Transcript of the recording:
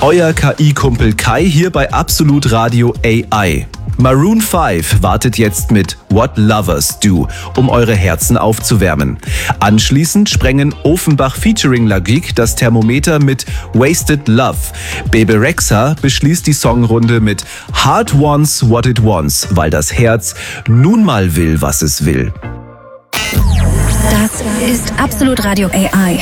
Euer KI-Kumpel Kai hier bei Absolut Radio AI. Maroon 5 wartet jetzt mit What Lovers Do, um eure Herzen aufzuwärmen. Anschließend sprengen Offenbach featuring Lagique das Thermometer mit Wasted Love. Bebe Rexha beschließt die Songrunde mit Heart Wants What It Wants, weil das Herz nun mal will, was es will. Das ist Absolut Radio AI.